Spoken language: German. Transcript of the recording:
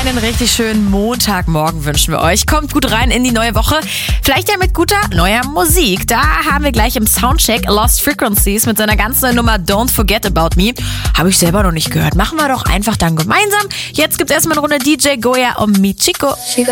Einen richtig schönen Montagmorgen wünschen wir euch. Kommt gut rein in die neue Woche. Vielleicht ja mit guter neuer Musik. Da haben wir gleich im Soundcheck Lost Frequencies mit seiner ganz neuen Nummer Don't Forget About Me. Habe ich selber noch nicht gehört. Machen wir doch einfach dann gemeinsam. Jetzt gibt's erstmal eine Runde DJ Goya und Michiko.